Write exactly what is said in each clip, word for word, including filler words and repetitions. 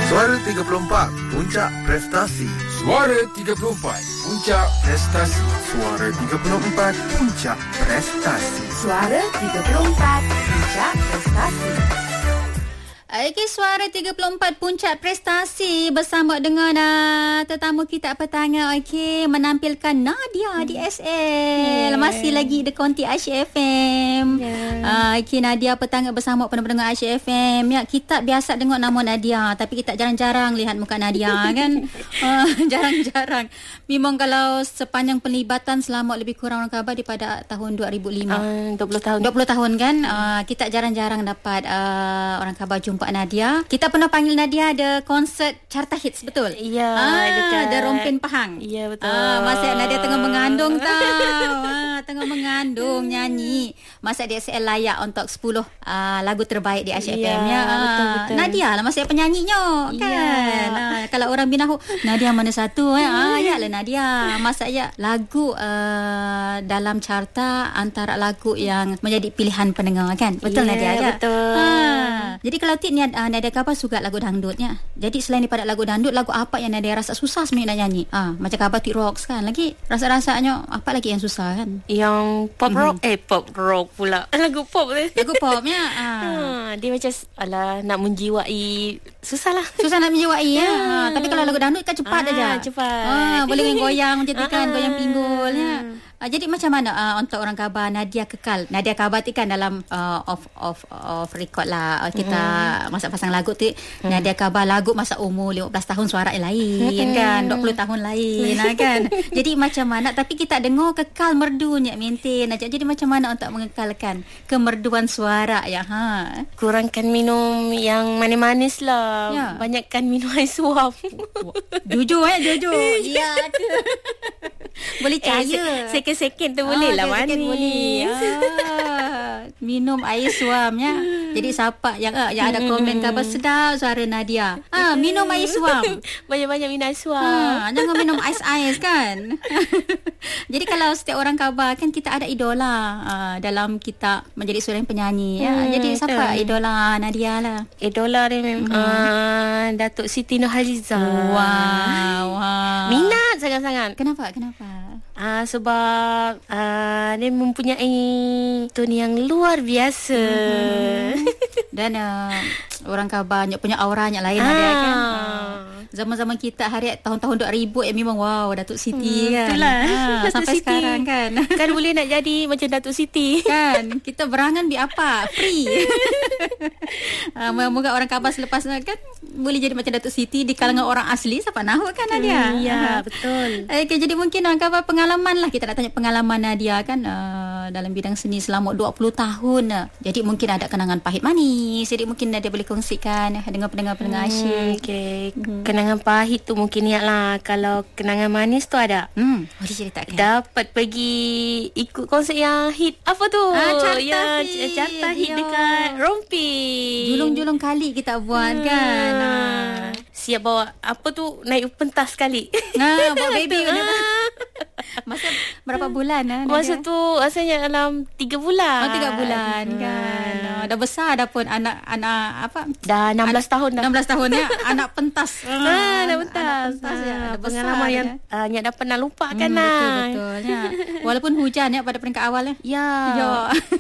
Suara tiga puluh empat, Puncak Prestasi. Suara tiga puluh empat, Puncak Prestasi. Suara tiga puluh empat, Puncak Prestasi. Suara tiga puluh empat, Puncak Prestasi. Okey, Suara tiga puluh empat Puncak Prestasi bersama dengan uh, tetamu kita petanga, okey, menampilkan Nadia di S L. Yeah. Masih lagi di konti Aisyah F M. Yeah. Uh, okey, Nadia petanga bersama pendengar Aisyah F M. Ya, kita biasa dengar nama Nadia, tapi kita jarang-jarang lihat muka Nadia kan. Uh, jarang-jarang. Memang kalau sepanjang penlibatan selama lebih kurang orang khabar daripada tahun dua ribu lima. Uh, dua puluh tahun. dua puluh tahun kan. Uh, kita jarang-jarang dapat uh, orang khabar jumpa Pak Nadia. Kita pernah panggil Nadia ada konsert Carta Hits, betul? Ya, ah, dekat ada Rompin Pahang. Ya, betul. Ah, masa Nadia tengah mengandung tau. ah, tengah mengandung nyanyi. Masa dia S L layak untuk sepuluh ah, lagu terbaik di Aisyah ya, F M ya. Ah, betul, betul. Nadia lah masa penyanyinya kan. Ya. Ah, kalau orang binahu, Nadia mana satu eh? Ah, ya lah Nadia. Masa ya lagu uh, dalam carta antara lagu yang menjadi pilihan pendengar kan. Betul ya, Nadia? Betul. Ah. Jadi kalau Tik ni uh, Nadia Khabar suka lagu dangdutnya. Jadi selain daripada lagu dangdut, lagu apa yang Nadia rasa susah sebenarnya nak nyanyi? Ah, macam Khabar Tik Rocks kan. Lagi rasa-rasanya apa lagi yang susah kan? Yang pop rock mm-hmm. eh pop rock pula. Lagu pop ni. Lagu popnya ah. Ha, dia macam alah nak menjiwai susahlah. Susah nak menjiwai ya. Ha, tapi kalau lagu dangdut kan cepat ah, aja. Cepat. Ah, boleh goyang macam tu kan, Ah. goyang pinggul ya. Uh, jadi macam mana uh, untuk orang Khabar Nadia kekal? Nadia Khabar tu kan dalam uh, off off off record lah uh, kita mm. masa pasang lagu tu mm. Nadia Khabar lagu masa umur lima belas tahun suara yang lain mm. kan, dua puluh tahun lain lah kan. Jadi macam mana, tapi kita dengar kekal merdunya maintain aja. Jadi macam mana untuk mengekalkan kemerduan suara ya ha? Kurangkan minum yang manis-manis lah. Ya. Banyakkan minum air suam. Jujur eh, jujur. Ya ke? Boleh caya. Eh, second-second tu boleh ah, lah manis. Boleh. Ah, minum air suam ya. Jadi siapa yang uh, yang ada komen khabar sedap suara Nadia. Ah, minum air suam. Banyak-banyak minum air suam. Ah, jangan minum ais-ais kan. Jadi kalau setiap orang Khabar kan kita ada idola uh, dalam kita menjadi seorang penyanyi ya. Hmm, Jadi siapa betul. idola Nadia lah? Idola dia memang hmm. uh, Datuk Siti Nurhaliza. Wow, wow. Minat sangat-sangat. Kenapa? Kenapa? Ah, sebab ah, dia mempunyai tone yang luar biasa. Mm-hmm. Dan uh, orang Khabar punya auranya lain ah. ada kan. Uh, zaman-zaman kita hari tahun-tahun dua ribu eh, memang wow Datuk Siti hmm, kan. Itulah. Ah, sampai Siti. sekarang kan. Kan boleh nak jadi macam Datuk Siti. Kan kita berangan bi apa? Free. uh, moga orang Khabar selepas kan boleh jadi macam Datuk Siti di kalangan hmm. orang asli siapa nahu kan Nadia. Hmm, ya, betul. Okay, jadi mungkin orang Khabar pengalaman lah, kita nak tanya pengalaman Nadia kan uh, dalam bidang seni selama dua puluh tahun. Jadi mungkin ada kenangan pahit manis. Jadi mungkin Nadia boleh kongsikan dengan pendengar-pendengar hmm, asyik. Okay. Hmm. Kenangan pahit tu mungkin niat lah. Kalau kenangan manis tu ada. Hmm, boleh ceritakan. Dapat pergi ikut konsert yang hit apa tu? Ah, Carta yang Hit. Carta Hit Yo. dekat Rompi. Julung-julung kali kita buat hmm. kan. Ah. Siap bawa apa tu, naik pentas sekali. Nah, bawa baby. Masa berapa bulan ah? Masa tu asalnya dalam tiga bulan. Oh, tiga bulan hmm. kan. Oh, dah besar dah pun anak-anak apa? Dah enam belas tahun dah. enam belas tahun ya, anak pentas. Ah, anak pentas. Anak pentas ya. Ah, Dah pengalaman yang uh, yang dapat nak lupakan hmm, lah. Betul betul ya. Walaupun hujan ya pada peringkat awal ya. Ya. Ya.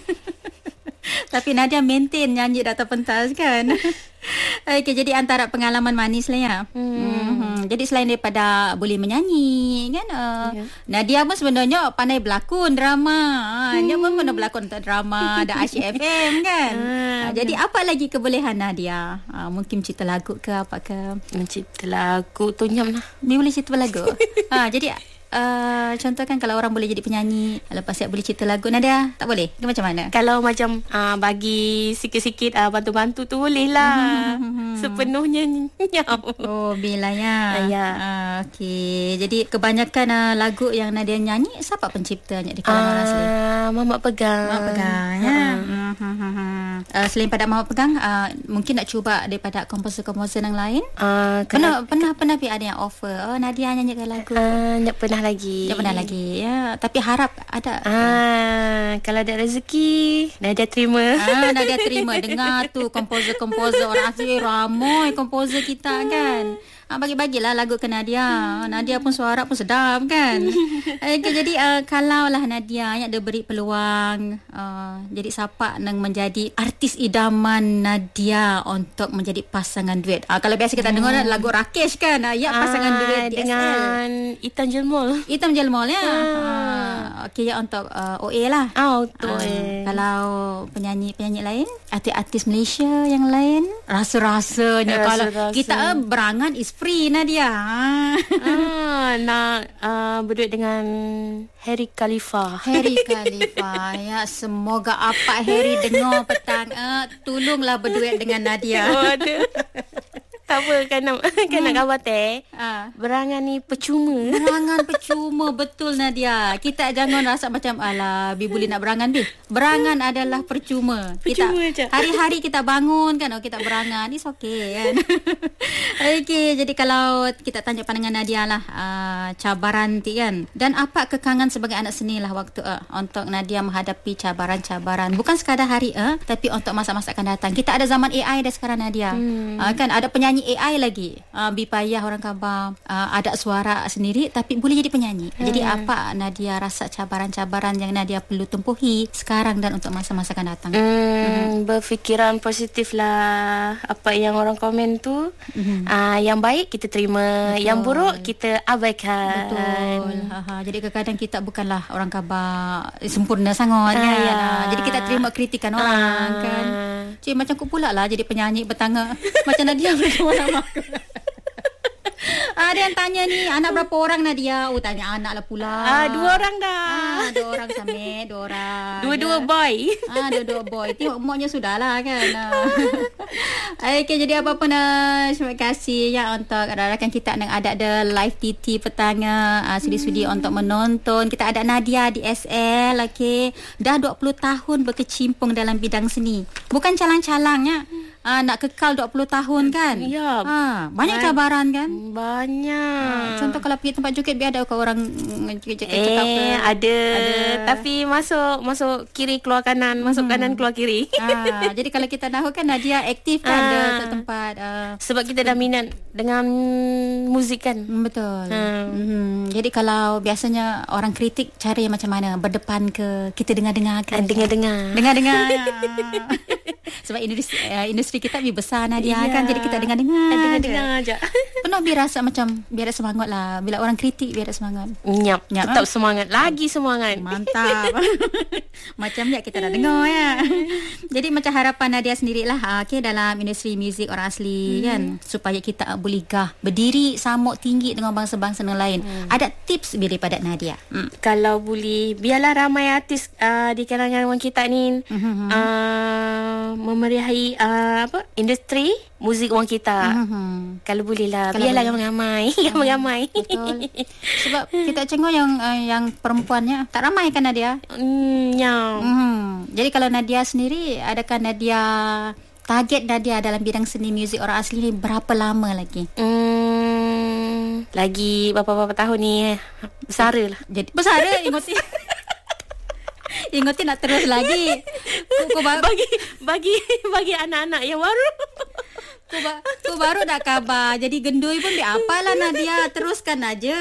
Tapi Nadia maintain nyanyi data pentas kan. Okey, jadi antara pengalaman manis lah ya. Hmm. Hmm. Jadi selain daripada boleh menyanyi kan, uh, yeah. Nadia pun sebenarnya pandai berlakon drama. Hmm. Dia pun pernah berlakon untuk drama ada Aisyah F M kan. Hmm. Uh, jadi apa lagi kebolehan Nadia? Uh, mungkin cerita lagu ke apa ke? Mencipta lagu tu nyam lah. Dia boleh cerita lagu. uh, jadi Uh, contoh kan kalau orang boleh jadi penyanyi, lepas siap boleh cerita lagu, Nadia tak boleh? Dia macam mana? Kalau macam uh, bagi sikit-sikit uh, bantu-bantu tu boleh lah. Sepenuhnya nyam. Oh, bila ya. Ya. Uh, Okey. Jadi kebanyakan uh, lagu yang Nadia nyanyi, siapa penciptanya di kalangan orang asli? Uh, Mamat Pegang. Mamat Pegang ya. Uh. Uh, selain pada Mamat Pegang, uh, mungkin nak cuba daripada komposer-komposer yang lain? Uh, pernah pernah pernah ada yang offer, oh Nadia nyanyikan lagu. Uh, tak pernah lagi. Tak pernah lagi. Ya, tapi harap ada. Ah, kalau ada rezeki, Nadia terima. Ah, Nadia terima. Dengar tu komposer-komposer orang asli ramai. Moi komposer kita kan. Ah, bagi-bagilah lagu ke Nadia. Nadia pun suara pun sedap kan. Okay, jadi uh, kalaulah Nadia yang ada beri peluang uh, jadi siapa yang menjadi artis idaman Nadia untuk menjadi pasangan duet. Uh, kalau biasa kita hmm. dengar lagu Rakesh kan. Uh, ya pasangan uh, duet D S L dengan Itam Jelmol. Itam Jelmol ya. Uh. Uh, Okey ya untuk uh, O A lah. Ah, oh, uh, kalau penyanyi-penyanyi lain, artis-artis Malaysia yang lain, rasa-rasanya kalau kita uh, berangan is free Nadia. Ah, nak uh, berduet dengan Harry Khalifa. Harry Khalifa. Ya, semoga apa Harry dengar petang, uh, tolonglah berduet dengan Nadia. Oh, ada. Tak apa, kan nak, kan nak khabar teh. Ah. Berangan ni percuma. Berangan percuma, betul Nadia. Kita jangan rasa macam alah, Bi boleh nak berangan Bi. Berangan adalah percuma. Percuma kita, je. hari-hari kita bangun kan, oh kita berangan, it's okay kan. Okey, jadi kalau kita tanya pandangan Nadia lah, uh, cabaran ti kan. Dan apa kekangan sebagai anak seni lah waktu uh, untuk Nadia menghadapi cabaran-cabaran. Bukan sekadar hari uh, tapi untuk masa-masa akan datang. Kita ada zaman A I dah sekarang Nadia. Hmm. Uh, kan ada penyanyi A I lagi. Uh, Bi payah orang khabar uh, ada suara sendiri tapi boleh jadi penyanyi. Hmm. Jadi apa Nadia rasa cabaran-cabaran yang Nadia perlu tempuhi sekarang dan untuk masa-masa akan datang? Hmm, hmm. Berfikiran positif lah. Apa yang orang komen tu, hmm. uh, yang baik kita terima, betul. Yang buruk kita abaikan. Betul. Ha, ha. Jadi kadang-kadang kita bukanlah orang khabar sempurna sangat. Ah. Ya, ya. Jadi kita terima kritikan orang ah. kan. Cik macam aku pula lah jadi penyanyi bertangga macam Nadia mana aku. Ada yang tanya ni, anak berapa orang Nadia? Oh, tanya anak lah pula. Ah, dua orang dah. Ah, dua orang Samit, dua orang. Dua-dua ya. Boy. Ah, dua-dua boy. Tengok umurnya sudah lah kan. Okey, jadi apa pun uh, terima kasih ya untuk rakan kita yang ada ada live T T petang uh, sudi-sudi hmm. untuk menonton. Kita ada Nadia D S L, okey. Dah dua puluh tahun berkecimpung dalam bidang seni. Bukan calang-calangnya. Ah, nak kekal dua puluh tahun kan? Ya. Ah, banyak cabaran kan? Banyak. Ah, contoh kalau pergi tempat joget biar ada orang joget-joget eh, cakap ke? Ada. ada. Tapi masuk masuk kiri keluar kanan, masuk hmm. kanan keluar kiri. Ah, jadi kalau kita tahu kan Nadia aktif kan ah. di tempat. Ah. Sebab kita dah minat dengan muzik kan. Betul. Hmm. Hmm. Jadi kalau biasanya orang kritik cara yang macam mana? Berdepan ke? Kita dengar-dengar ke? Dengar-dengar. Dengar-dengar. Sebab industri, uh, industri kita lebih besar Nadia yeah. kan. Jadi kita dengar-dengar Dengar-dengar aja. Penuh biar rasa macam biar ada semangat lah. Bila orang kritik biar ada semangat. Nyap, Nyap tetap ha? semangat. Lagi semangat. Mantap. Macam ya kita dah dengar ya. Jadi macam harapan Nadia sendirilah okay, dalam industri muzik orang asli hmm. kan. Supaya kita boleh gah berdiri samuk tinggi dengan bangsa-bangsa yang lain. hmm. Ada tips daripada Nadia? hmm. Kalau boleh, biarlah ramai artis uh, di kalangan orang kita ni hmm. uh, memeriahi uh, apa industri muzik orang kita. Mm-hmm. Kalau boleh lah, biarlah ramai-ramai, ramai-ramai. Betul. Sebab kita tengok yang uh, yang perempuannya tak ramai kan Nadia. Mm, ya. Mm-hmm. Jadi kalau Nadia sendiri, adakah Nadia target Nadia dalam bidang seni muzik orang asli ni berapa lama lagi? Mm, lagi berapa-berapa tahun ni? Bersara lah. Jadi bersara ingat Ingat nak terus lagi. Kau bagi bagi bagi anak-anak yang baru. Kau, ba- kau baru dah khabar. Jadi gendui pun biar apalah Nadia, teruskan aja.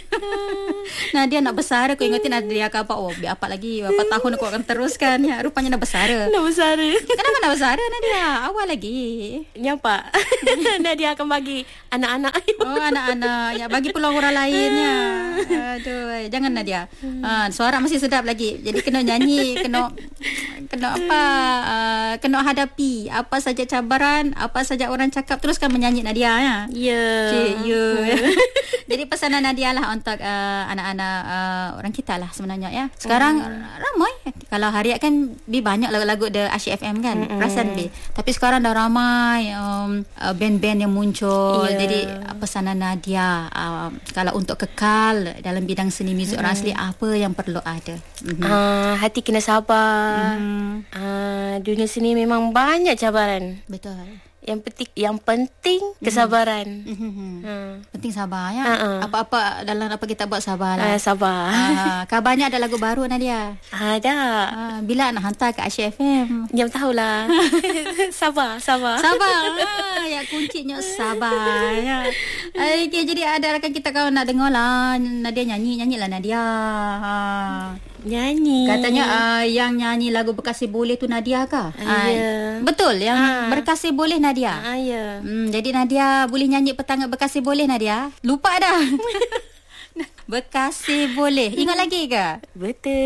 Nadia nak bersara, kau ingatin Nadia khabar. Oh, biar apa lagi? Berapa tahun aku akan teruskan ya. Rupanya nak bersara. Nak bersara. Kenapa nak bersara Nadia? Awal lagi. Nyapa. Nadia akan bagi anak-anak. Oh, anak-anak. Ya, bagi peluang orang lainnya. Aduh, jangan Nadia. Ha, suara masih sedap lagi. Jadi kena nyanyi, kena kena apa? Uh, kena hadapi apa saja cabaran, apa saja orang cakap, teruskan menyanyi Nadia ya. Ya. Cik, ya. Jadi pesanan Nadia lah untuk uh, anak-anak uh, orang kita lah sebenarnya ya. Sekarang hmm. ramai. Kalau hari kan bi banyak lagu-lagu The Asyik F M kan. Hmm. Perasan bi. Tapi sekarang dah ramai um, uh, band-band yang muncul. Yeah. Jadi uh, pesanan Nadia uh, kalau untuk kekal dalam bidang seni muzik hmm. orang asli, apa yang perlu ada? Mm-hmm. Uh, hati kena sabar. Hmm. Uh, dunia seni memang banyak cabaran. Betul. Yang penting yang penting kesabaran. Mm-hmm. Ha. Penting sabar ya. Uh-uh. Apa-apa dalam apa kita buat sabarlah. Uh, sabar. Ah, kabarnya ada lagu baru Nadia. Ada. Ah, bila nak hantar ke Asyik F M? Jam tahulah. sabar, sabar. Sabar. Ah, ya kuncinya sabar ya. Okey, jadi ada rakan kita kawan nak dengar lah Nadia nyanyi, nyanyilah Nadia. Ha. Nyanyi. Katanya uh, yang nyanyi lagu Berkasih Boleh tu Nadia kah? Ah, ya. Betul yang Ah. Berkasih Boleh Nadia. Ah, ya. Hmm, jadi Nadia boleh nyanyi petang Berkasih Boleh Nadia? Lupa dah. Berkasih Boleh. Ingat lagi ke? Betul.